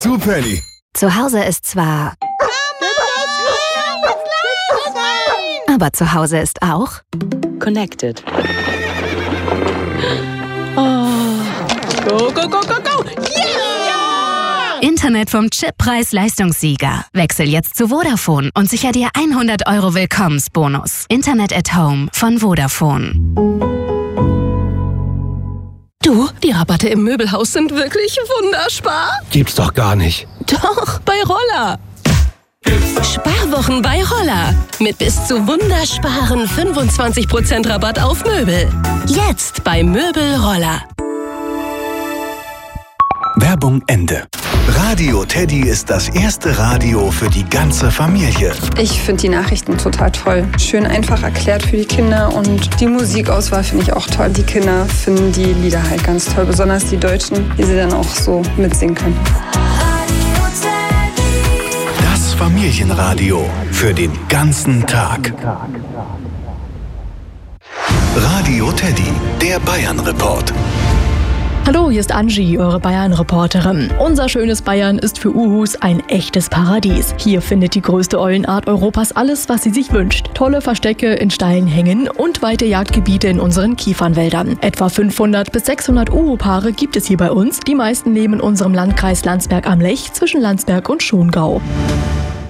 Superli. Zu Hause ist zwar... Aber zu Hause ist auch... Connected. Oh. Go, go, go, go, go! Yeah! Internet vom Chip-Preis-Leistungssieger. Wechsel jetzt zu Vodafone und sicher dir 100 € Willkommensbonus. Internet at Home von Vodafone. Du, die Rabatte im Möbelhaus sind wirklich wunderbar. Gibt's doch gar nicht. Doch, bei Roller. Sparwochen bei Roller. Mit bis zu wundersparen 25% Rabatt auf Möbel. Jetzt bei Möbel Roller. Werbung Ende. Radio Teddy ist das erste Radio für die ganze Familie. Ich finde die Nachrichten total toll. Schön einfach erklärt für die Kinder und die Musikauswahl finde ich auch toll. Die Kinder finden die Lieder halt ganz toll, besonders die Deutschen, die sie dann auch so mitsingen können. Das Familienradio für den ganzen Tag. Radio Teddy, der Bayern-Report. Hallo, hier ist Angie, eure Bayern-Reporterin. Unser schönes Bayern ist für Uhus ein echtes Paradies. Hier findet die größte Eulenart Europas alles, was sie sich wünscht. Tolle Verstecke in steilen Hängen und weite Jagdgebiete in unseren Kiefernwäldern. Etwa 500 bis 600 Uhu-Paare gibt es hier bei uns. Die meisten leben in unserem Landkreis Landsberg am Lech zwischen Landsberg und Schongau.